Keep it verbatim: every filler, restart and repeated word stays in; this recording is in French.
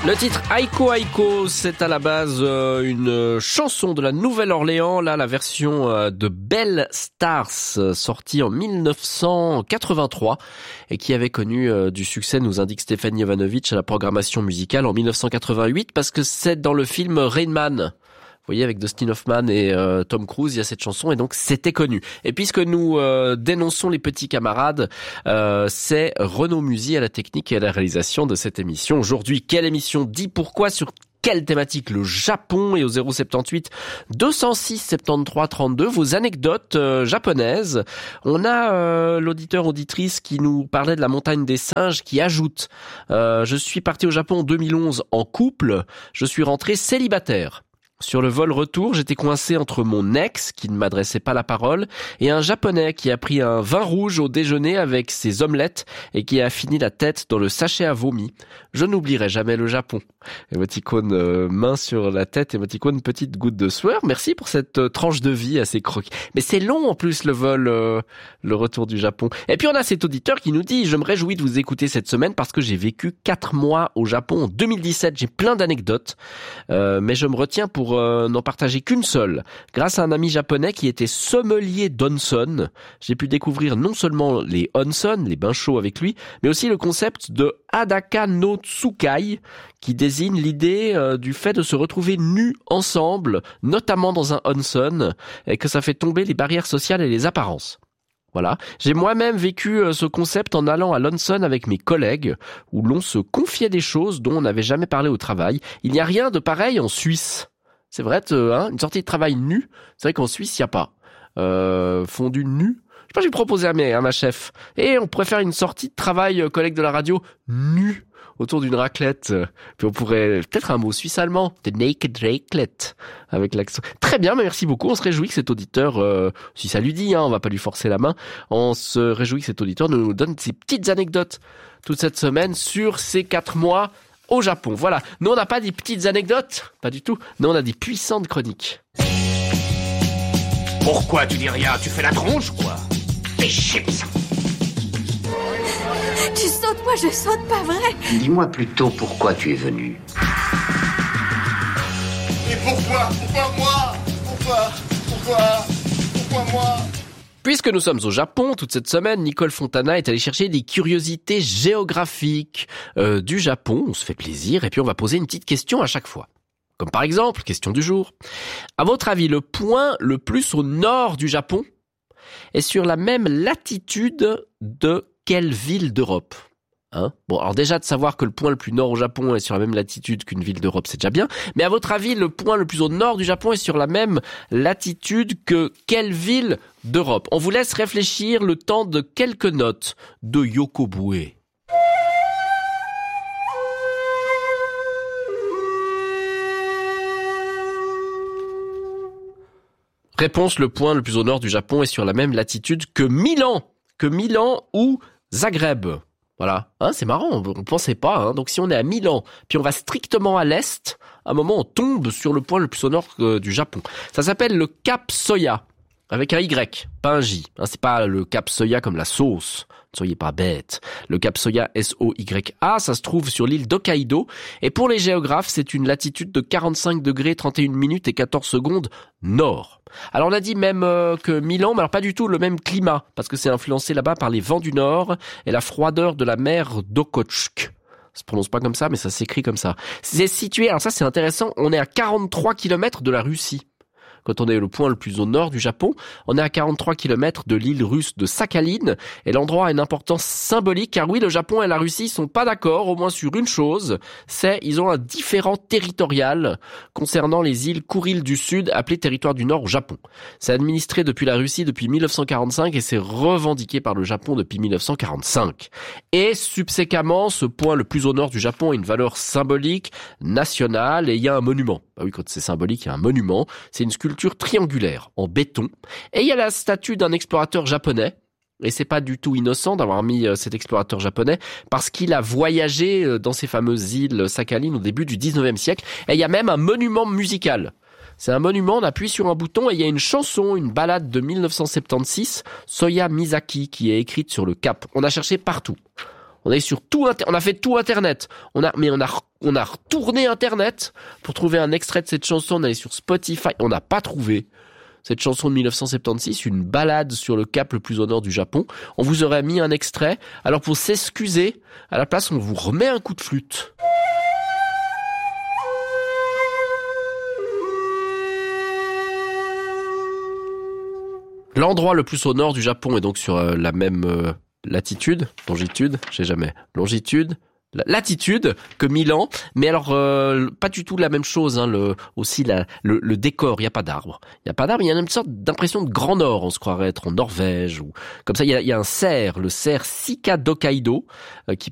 Le titre Aiko Aiko, c'est à la base euh, une chanson de la Nouvelle-Orléans, là la version euh, de Belle Stars, euh, sortie en dix-neuf cent quatre-vingt-trois et qui avait connu euh, du succès, nous indique Stéphane Jovanovic à la programmation musicale en dix-neuf cent quatre-vingt-huit, parce que c'est dans le film Rain Man. Vous voyez, avec Dustin Hoffman et euh, Tom Cruise, il y a cette chanson et donc c'était connu. Et puisque nous euh, dénonçons les petits camarades, euh, c'est Renaud Musy à la technique et à la réalisation de cette émission. Aujourd'hui, quelle émission dit pourquoi sur quelle thématique? Le Japon, et au zéro soixante-dix-huit deux cent six soixante-treize trente-deux, vos anecdotes euh, japonaises. On a euh, l'auditeur auditrice qui nous parlait de la montagne des singes qui ajoute euh, je suis parti au Japon en deux mille onze en couple, je suis rentré célibataire. Sur le vol retour, j'étais coincé entre mon ex, qui ne m'adressait pas la parole, et un japonais qui a pris un vin rouge au déjeuner avec ses omelettes et qui a fini la tête dans le sachet à vomi. Je n'oublierai jamais le Japon. Émoticône euh, main sur la tête, émoticône petite goutte de sueur. Merci pour cette euh, tranche de vie assez croquée. Mais c'est long en plus le vol, euh, le retour du Japon. Et puis on a cet auditeur qui nous dit « Je me réjouis de vous écouter cette semaine parce que j'ai vécu quatre mois au Japon en deux mille dix-sept. J'ai plein d'anecdotes, euh, mais je me retiens pour pour euh, n'en partager qu'une seule. Grâce à un ami japonais qui était sommelier d'onsen, j'ai pu découvrir non seulement les onsen, les bains chauds avec lui, mais aussi le concept de Hadaka no Tsukai, qui désigne l'idée euh, du fait de se retrouver nus ensemble, notamment dans un onsen, et que ça fait tomber les barrières sociales et les apparences. Voilà. J'ai moi-même vécu ce concept en allant à l'onsen avec mes collègues, où l'on se confiait des choses dont on n'avait jamais parlé au travail. Il n'y a rien de pareil en Suisse. C'est vrai, hein, une sortie de travail nue, c'est vrai qu'en Suisse, il n'y a pas. Euh, fondu nu. Je sais pas, j'ai proposé à, mes, à ma chef. Et on pourrait faire une sortie de travail, euh, collègue de la radio, nu, autour d'une raclette. Puis on pourrait, peut-être un mot suisse-allemand, the naked raclette, avec l'accent. Très bien, mais merci beaucoup. On se réjouit que cet auditeur, euh, si ça lui dit, hein, on va pas lui forcer la main, on se réjouit que cet auditeur nous donne ses petites anecdotes toute cette semaine sur ces quatre mois au Japon. Voilà. Nous, on n'a pas des petites anecdotes, pas du tout. Nous, on a des puissantes chroniques. Pourquoi tu dis rien? Tu fais la tronche, quoi? Fais chips. Tu sautes, moi je saute, pas vrai? Dis-moi plutôt pourquoi tu es venu. Et pourquoi? Pourquoi moi? Pourquoi? Pourquoi? Pourquoi moi? Puisque nous sommes au Japon, toute cette semaine, Nicole Fontana est allée chercher des curiosités géographiques euh, du Japon. On se fait plaisir et puis on va poser une petite question à chaque fois. Comme par exemple, question du jour. À votre avis, le point le plus au nord du Japon est sur la même latitude de quelle ville d'Europe ? Hein ? Bon, alors déjà de savoir que le point le plus nord au Japon est sur la même latitude qu'une ville d'Europe, c'est déjà bien. Mais à votre avis, le point le plus au nord du Japon est sur la même latitude que quelle ville d'Europe ? On vous laisse réfléchir le temps de quelques notes de Yokobue. Réponse, le point le plus au nord du Japon est sur la même latitude que Milan, que Milan ou Zagreb. Voilà, hein, c'est marrant, on ne pensait pas. Hein. Donc si on est à Milan, puis on va strictement à l'est, à un moment on tombe sur le point le plus au nord euh, du Japon. Ça s'appelle le Cap Soya, avec un Y, pas un J. Hein, c'est pas le Cap Soya comme la sauce, ne soyez pas bêtes. Le Cap Soya, S O Y A, ça se trouve sur l'île d'Hokkaido. Et pour les géographes, c'est une latitude de quarante-cinq degrés, trente et une minutes et quatorze secondes nord. Alors on a dit même euh, que Milan, mais alors pas du tout le même climat, parce que c'est influencé là-bas par les vents du nord et la froideur de la mer d'Okhotsk. Ça se prononce pas comme ça, mais ça s'écrit comme ça. C'est situé, alors ça c'est intéressant, on est à quarante-trois kilomètres de la Russie. Quand on est le point le plus au nord du Japon, on est à quarante-trois kilomètres de l'île russe de Sakhaline, et l'endroit a une importance symbolique, car oui, le Japon et la Russie sont pas d'accord, au moins sur une chose, c'est ils ont un différend territorial concernant les îles Kouriles du Sud, appelées territoire du Nord au Japon. C'est administré depuis la Russie depuis mille neuf cent quarante-cinq et c'est revendiqué par le Japon depuis mille neuf cent quarante-cinq. Et subséquemment, ce point le plus au nord du Japon a une valeur symbolique, nationale, et il y a un monument. Bah oui, quand c'est symbolique, il y a un monument. C'est une sculpture triangulaire en béton. Et il y a la statue d'un explorateur japonais. Et c'est pas du tout innocent d'avoir mis cet explorateur japonais parce qu'il a voyagé dans ces fameuses îles Sakhalines au début du dix-neuvième siècle. Et il y a même un monument musical. C'est un monument, on appuie sur un bouton et il y a une chanson, une ballade de mille neuf cent soixante-seize, Soya Misaki, qui est écrite sur le cap. On a cherché partout. On est sur tout, on a fait tout Internet. On a, mais on a, on a retourné Internet pour trouver un extrait de cette chanson. On est allé sur Spotify, on n'a pas trouvé cette chanson de mille neuf cent soixante-seize, une balade sur le cap le plus au nord du Japon. On vous aurait mis un extrait. Alors pour s'excuser, à la place, on vous remet un coup de flûte. L'endroit le plus au nord du Japon est donc sur euh, la même euh, latitude, longitude, je sais jamais, longitude, latitude que Milan, mais alors euh, pas du tout la même chose. Hein, le, aussi la, le, le décor, il y a pas d'arbres, il y a pas d'arbres, il y a une sorte d'impression de Grand Nord. On se croirait être en Norvège ou comme ça. Il y a, il y a un cerf, le cerf Sika d'Hokkaido, euh, qui